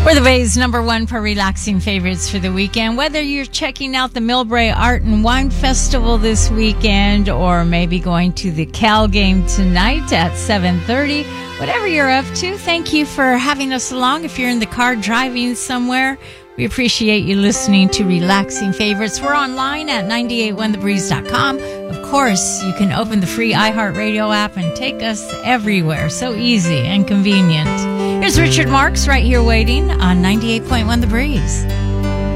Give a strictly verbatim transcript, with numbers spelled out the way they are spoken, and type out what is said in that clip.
We're the Bay's number one for relaxing favorites for the weekend. Whether you're checking out the Millbrae Art and Wine Festival this weekend or maybe going to the Cal game tonight at seven thirty, whatever you're up to, thank you for having us along. If you're in the car driving somewhere, we appreciate you listening to Relaxing Favorites. We're online at nine eight one the breeze dot com. Of course, you can open the free iHeartRadio app and take us everywhere. So easy and convenient. Here's Richard Marks right here waiting on ninety-eight point one The Breeze.